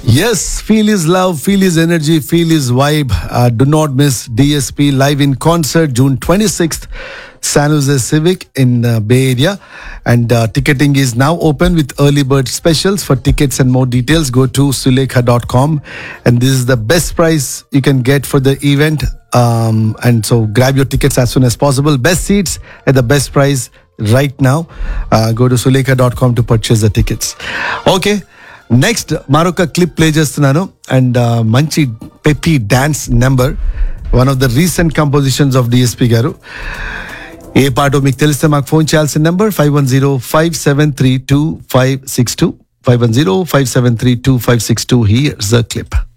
Yes, feel his love, feel his energy, feel his vibe. Do not miss DSP live in concert June 26th, San Jose Civic in Bay Area. And ticketing is now open with early bird specials. For tickets and more details, go to sulekha.com. And this is the best price you can get for the event. And so grab your tickets as soon as possible. Best seats at the best price right now. Go to sulekha.com to purchase the tickets. Okay. Next మరొక clip play చేస్తున్నాను and మంచి peppy dance number, one of the recent compositions of DSP గారు. ఏ పాటో మీకు తెలిస్తే మాకు phone చేయాల్సిన number 510-573-2562 510-573-2562. Here's the clip.